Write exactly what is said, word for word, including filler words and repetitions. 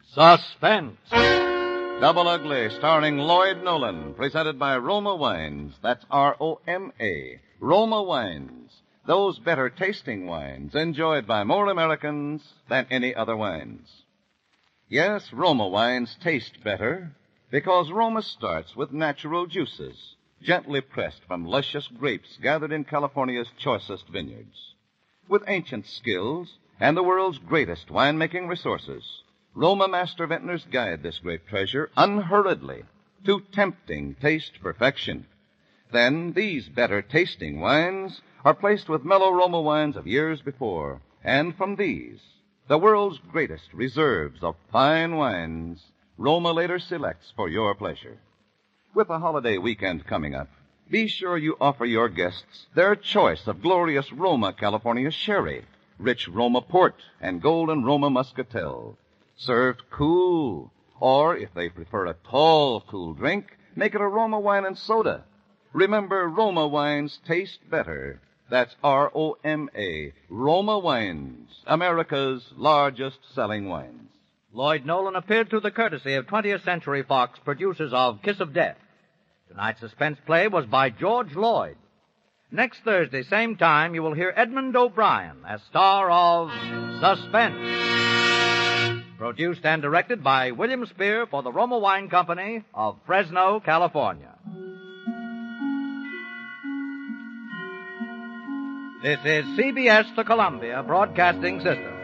Suspense. Double Ugly, starring Lloyd Nolan, presented by Roma Wines. That's R O M A. Roma Wines. Those better tasting wines enjoyed by more Americans than any other wines. Yes, Roma wines taste better because Roma starts with natural juices, gently pressed from luscious grapes gathered in California's choicest vineyards. With ancient skills and the world's greatest winemaking resources, Roma master vintners guide this grape treasure unhurriedly to tempting taste perfection. Then these better tasting wines are placed with mellow Roma wines of years before, and from these, the world's greatest reserves of fine wines, Roma later selects for your pleasure. With a holiday weekend coming up, be sure you offer your guests their choice of glorious Roma California sherry, rich Roma port, and golden Roma muscatel, served cool, or if they prefer a tall, cool drink, make it a Roma wine and soda. Remember, Roma wines taste better. That's R O M A, Roma Wines, America's largest selling wines. Lloyd Nolan appeared through the courtesy of twentieth Century Fox, producers of Kiss of Death. Tonight's suspense play was by George Lloyd. Next Thursday, same time, you will hear Edmund O'Brien as star of Suspense. Produced and directed by William Spear for the Roma Wine Company of Fresno, California. This is C B S, the Columbia Broadcasting System.